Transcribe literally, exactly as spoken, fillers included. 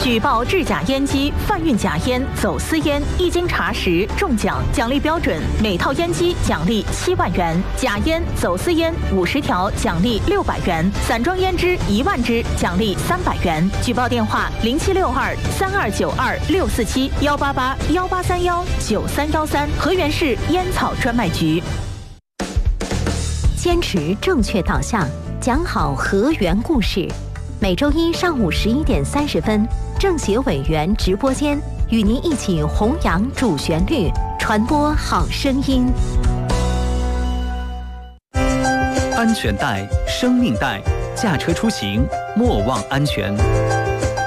举报制假烟机、贩运假烟、走私烟，一经查实中奖，奖励标准：每套烟机奖励七万元，假烟、走私烟五十条奖励六百元，散装烟支一万支奖励三百元。举报电话：零七六二三二九二六四七幺八八幺八三幺九三幺三，河源市烟草专卖局。 坚持正确导向，讲好河源故事。每周一上午十一点三十分，政协委员直播间与您一起弘扬主旋律，传播好声音。 安全带，生命带，驾车出行莫忘安全。